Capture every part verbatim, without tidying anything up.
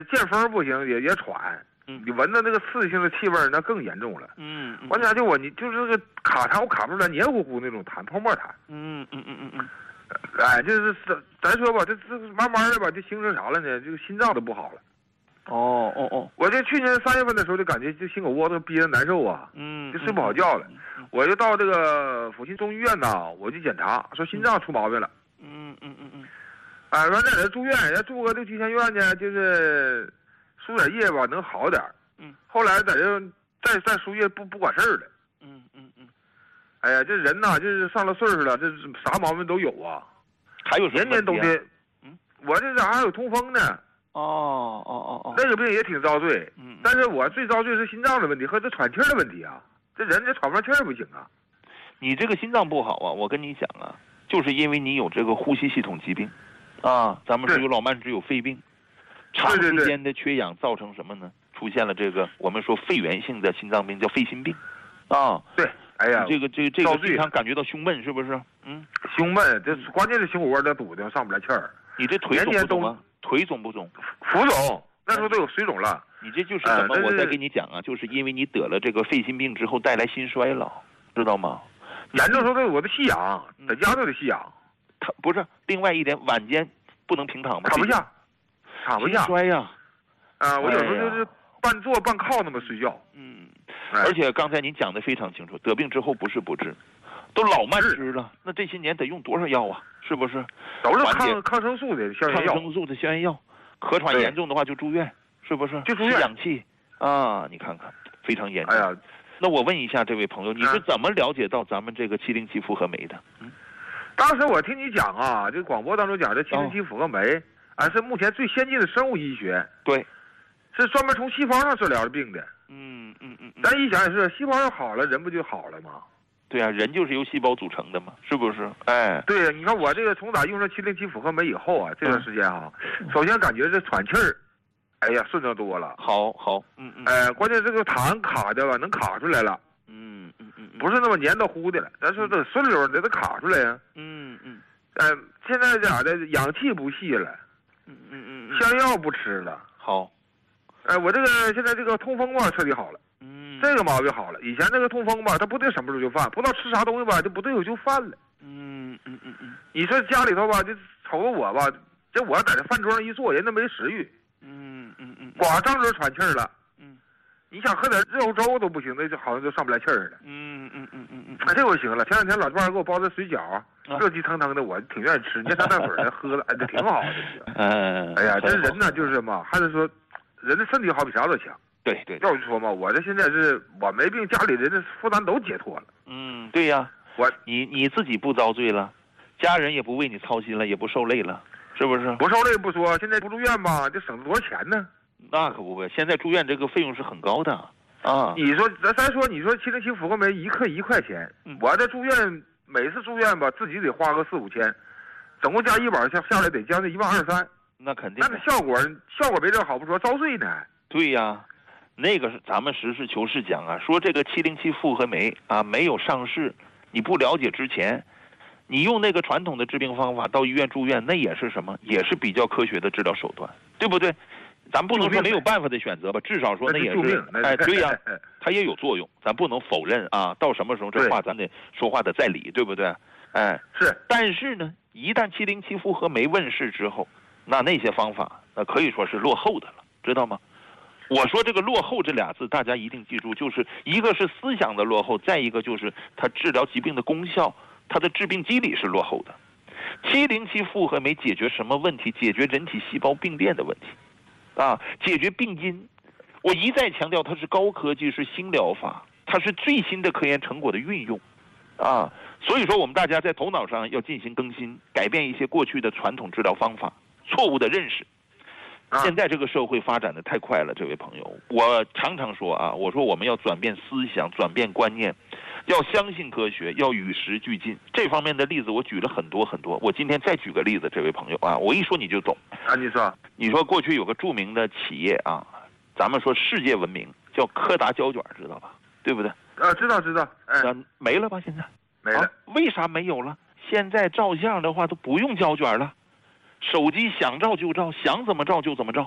见风不行，也也喘。 嗯， 你闻到那个刺激性的气味，那更严重了。 嗯，嗯关键就我你就是这个卡痰，我卡不出来，黏糊糊那种痰，泡沫痰。 嗯嗯嗯嗯嗯。 哎，就是咱说吧，这这慢慢的吧，就形成啥了呢？这个心脏都不好了。 哦哦哦。 我这去年三月份的时候就感觉就心口窝子憋得难受啊， 嗯， 就睡不好觉了。我就到这个阜新中医院呐，我就检查，说心脏出毛病了。 嗯嗯嗯嗯。 啊，完在这住院，要住个六七天院呢，就是输点液吧，能好点。 嗯。 后来在这再再输液不不管事儿了。 嗯嗯嗯。 哎呀，这人呐，就是上了岁数了，这啥毛病都有啊。 还有什么、啊？ 年年冬天，嗯，我这咋还有痛风呢？ 哦哦哦哦， 那个病也挺遭罪。 嗯， 但是我最遭罪是心脏的问题和这喘气儿的问题啊。这人这喘不上气儿不行啊。 你这个心脏不好啊，我跟你讲啊，就是因为你有这个呼吸系统疾病，啊，咱们说有老慢支有肺病，长时间的缺氧造成什么呢？出现了这个我们说肺源性的心脏病，叫肺心病，啊， 对，哎呀， 这个这个这个经常感觉到胸闷，是不是？嗯， 胸闷，这关键是心口窝子堵的上不来气儿。 你这腿肿不肿啊？腿肿不肿？ 浮肿，那时候都有水肿了。 你这就是怎么？我再给你讲啊，就是因为你得了这个肺心病之后带来心衰老，知道吗？ 严重时候都有我的吸氧，在家都得吸氧。 他不是，另外一点，晚间不能平躺吗？ 躺不下，躺不下。 心衰呀！ 啊，我有时候就是半坐半靠那么睡觉。 嗯，而且刚才您讲的非常清楚，得病之后不是不治，都老慢支了，那这些年得用多少药啊？是不是？ 都是抗抗生素的消炎药。 抗生素的消炎药，咳喘严重的话就住院，是不是？ 就住院。 吸氧气啊，你看看，非常严重。 哎呀。 那我问一下这位朋友，你是怎么了解到咱们这个七零七复合酶的？嗯， 当时我听你讲啊，这广播当中讲这七零七复合酶，啊是目前最先进的生物医学。 对， 是专门从细胞上治疗的病的。 嗯嗯嗯。 咱一想也是，细胞要好了，人不就好了吗？ 对啊，人就是由细胞组成的嘛，是不是？哎， 对呀，你看我这个从打用上七零七复合酶以后啊，这段时间啊，首先感觉这喘气儿。哎呀，顺畅多了。 好好，嗯嗯。 哎，关键这个痰卡的吧，能卡出来了。 嗯嗯嗯。 不是那么黏的糊的了，咱说这顺溜的，得卡出来呀。 嗯嗯。 哎，现在咋的？氧气不吸了。 嗯嗯嗯。 香药不吃了。 好。 哎，我这个现在这个痛风吧，彻底好了。 嗯。 这个毛病好了，以前这个痛风吧，他不定什么时候就犯，不知道吃啥东西吧，就不对我就犯了。 嗯嗯嗯嗯。 你说家里头吧，就瞅着我吧，这我在这饭桌上一坐，人都没食欲。 嗯嗯嗯， 光张嘴喘气儿了。 嗯， 你想喝点肉粥都不行，那就好像就上不来气儿了。 嗯嗯嗯嗯嗯， 哎，这我行了。前两天老伴儿给我包的水饺，热气腾腾的，我挺愿意吃。捏三淡水的喝了，哎，这挺好的。 嗯， 哎呀，这人呢就是什么，还是说人的身体好比啥都强。 对对。 要我说嘛，我这现在是我没病，家里人的负担都解脱了。 嗯，对呀， 我你你自己不遭罪了，家人也不为你操心了，也不受累了。是不是不受累不说，现在不住院吧，这省多少钱呢？ 那可不呗，现在住院这个费用是很高的啊。 你说咱咱说，你说七零七复合酶一克一块钱， 嗯、 我这住院每次住院吧，自己得花个四五千，总共加医保下下来得将近一万二三。 那肯定。 但是效果效果没这好不说，遭罪呢。 对呀，那个是咱们实事求是讲啊，说这个七零七复合酶啊没有上市，你不了解之前。你用那个传统的治病方法到医院住院，那也是什么？也是比较科学的治疗手段，对不对？咱不能说没有办法的选择吧，至少说那也是，哎，对呀，它也有作用，咱不能否认啊。到什么时候这话咱得说话得在理，对不对？哎， 是。 但是呢，一旦七零七复合酶问世之后，那那些方法那可以说是落后的了，知道吗？我说这个落后这俩字，大家一定记住，就是一个是思想的落后，再一个就是它治疗疾病的功效。它的致病机理是落后的。七零七复合酶解决什么问题？解决人体细胞病变的问题，啊，解决病因。我一再强调，它是高科技，是新疗法，它是最新的科研成果的运用，啊，所以说我们大家在头脑上要进行更新，改变一些过去的传统治疗方法，错误的认识。现在这个社会发展的太快了，这位朋友，我常常说啊，我说我们要转变思想，转变观念，要相信科学，要与时俱进。这方面的例子我举了很多很多，我今天再举个例子，这位朋友啊，我一说你就懂啊。你说， 你说过去有个著名的企业啊，咱们说世界闻名，叫柯达胶卷，知道吧？对不对？ 啊，知道知道。哎， 没了吧？现在没了、 啊。为啥没有了？现在照相的话都不用胶卷了。手机想照就照，想怎么照就怎么照，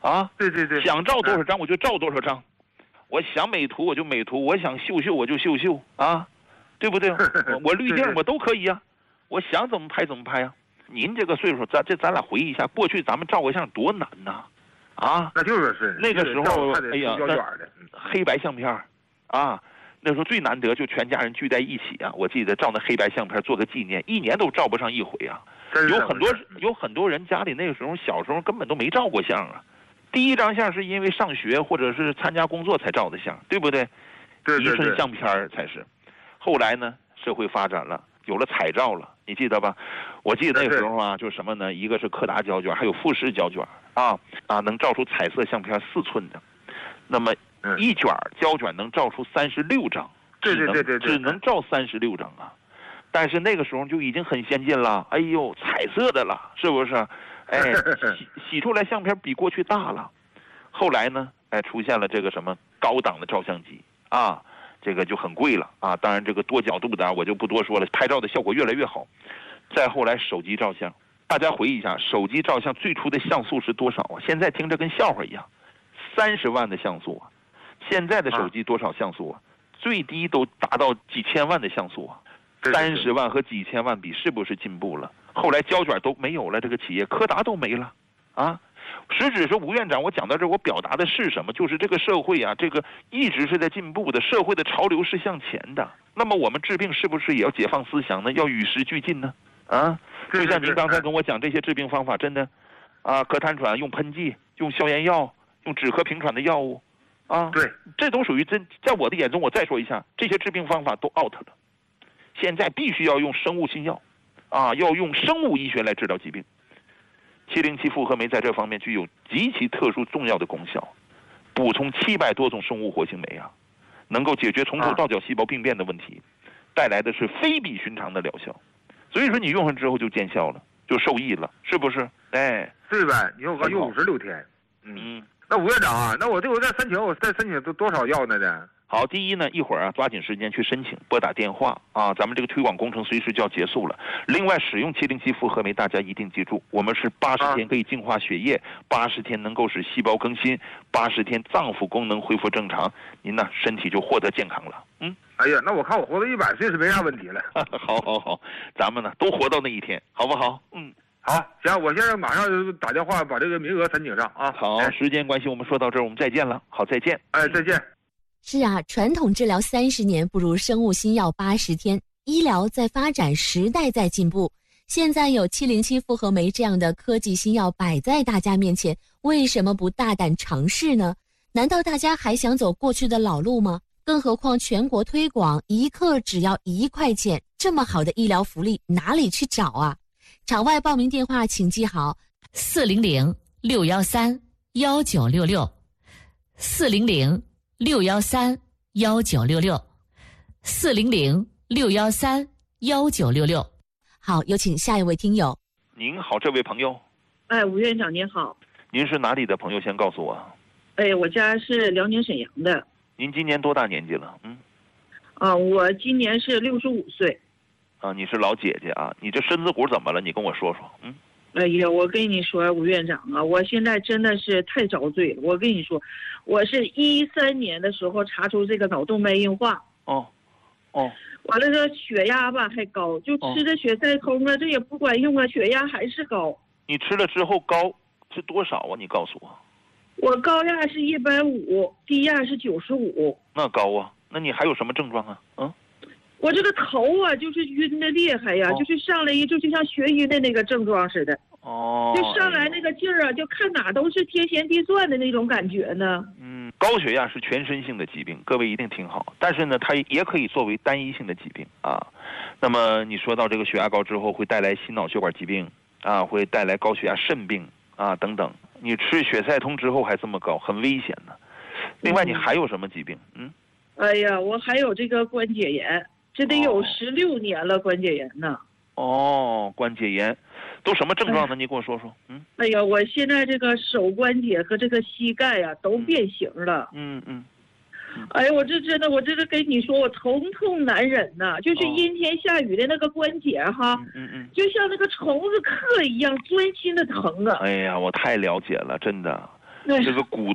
啊， 对对对， 想照多少张我就照多少张，我想美图我就美图，我想秀秀我就秀秀啊，对不对？我我滤镜我都可以啊，我想怎么拍怎么拍啊。您这个岁数，咱这咱俩回忆一下，过去咱们照个相多难呐，啊， 那就是是那个时候，哎呀，黑白相片啊，那时候最难得就全家人聚在一起啊。我记得照那黑白相片做个纪念，一年都照不上一回啊。有很多有很多人家里那个时候小时候根本都没照过相啊，第一张相是因为上学或者是参加工作才照的相，对不对？ 对对对， 一寸相片才是。后来呢，社会发展了，有了彩照了，你记得吧？我记得那个时候啊，就什么呢？一个是柯达胶卷，还有富士胶卷啊啊，能照出彩色相片四寸的。那么一卷胶卷能照出三十六张， 对对对对， 只能照三十六张啊。但是那个时候就已经很先进了，哎呦，彩色的了，是不是？哎，洗洗出来相片比过去大了。后来呢，哎，出现了这个什么高档的照相机啊。这个就很贵了啊！当然，这个多角度的我就不多说了，拍照的效果越来越好。再后来，手机照相，大家回忆一下，手机照相最初的像素是多少啊？现在听着跟笑话一样，三十万的像素啊！现在的手机多少像素啊？最低都达到几千万的像素啊！三十万和几千万比，是不是进步了？后来胶卷都没有了，这个企业柯达都没了啊！实质是吴院长，我讲到这儿，我表达的是什么？就是这个社会啊，这个一直是在进步的，社会的潮流是向前的。那么我们治病是不是也要解放思想呢？要与时俱进呢？啊，就像您刚才跟我讲这些治病方法，真的，啊，咳痰喘用喷剂，用消炎药，用止咳平喘的药物，啊， 对， 这都属于真。在我的眼中，我再说一下，这些治病方法都 out 了。现在必须要用生物新药，啊，要用生物医学来治疗疾病。七零七复合酶在这方面具有极其特殊重要的功效，补充七百多种生物活性酶啊，能够解决从头到脚细胞病变的问题，带来的是非比寻常的疗效。所以说你用上之后就见效了，就受益了，是不是？哎， 对呗，你用个用五十六天，嗯，那吴院长啊，那我这我再申请，我再申请多多少药呢？这？ 好，第一呢，一会儿啊，抓紧时间去申请，拨打电话啊，咱们这个推广工程随时就要结束了。另外，使用七零七复合酶，大家一定记住，我们是八十天可以净化血液，八十天能够使细胞更新，八十天脏腑功能恢复正常，您呢身体就获得健康了。嗯， 哎呀，那我看我活到一百岁是没啥问题了。 好好好，咱们呢都活到那一天，好不好？嗯， 好，行，我现在马上就打电话把这个名额申请上啊。 好，哎、时间关系，我们说到这儿，我们再见了。好，再见。 哎，再见。 是啊，传统治疗三十年不如生物新药八十天。医疗在发展，时代在进步。现在有七零七复合酶这样的科技新药摆在大家面前，为什么不大胆尝试呢？难道大家还想走过去的老路吗？更何况全国推广，一克只要一块钱，这么好的医疗福利哪里去找啊？场外报名电话请记好：四零零六幺三幺九六六，四零零六幺三幺九六六，四零零六幺三幺九六六。好，有请下一位听友。 您好，这位朋友。 哎，吴院长您好。 您是哪里的朋友？先告诉我。 哎，我家是辽宁沈阳的。 您今年多大年纪了？嗯。 啊，我今年是六十五岁。 啊，你是老姐姐啊？你这身子骨怎么了？你跟我说说。嗯。 哎呀，我跟你说，吴院长啊，我现在真的是太遭罪了。我跟你说，我是一三年的时候查出这个脑动脉硬化。 哦，哦。 完了，这血压吧还高，就吃的血塞通啊，这也不管用啊，血压还是高。 你吃了之后高是多少啊？你告诉我。 我高压是一百五，低压是九十五。 那高啊？那你还有什么症状啊？嗯。 我这个头啊，就是晕的厉害呀，哦、就是上来一就就像眩晕的那个症状似的。 哦。 就上来那个劲儿啊，就看哪都是天旋地转的那种感觉呢。 嗯，高血压是全身性的疾病，各位一定听好。但是呢，它也可以作为单一性的疾病啊。那么你说到这个血压高之后，会带来心脑血管疾病啊，会带来高血压肾病啊等等。你吃血塞通之后还这么高，很危险的。另外，你还有什么疾病？嗯。 哎呀，我还有这个关节炎。这得有十六年了，关节炎呢。 哦，关节炎，都什么症状呢？哎、你跟我说说。嗯。 哎呀，我现在这个手关节和这个膝盖呀、啊、都变形了。 嗯嗯。嗯哎呀，我这真的，我这个跟你说，我疼痛难忍呐，就是阴天下雨的那个关节哈， 嗯嗯嗯， 就像那个虫子克一样，钻心的疼啊。 哎呀，我太了解了，真的。 这个骨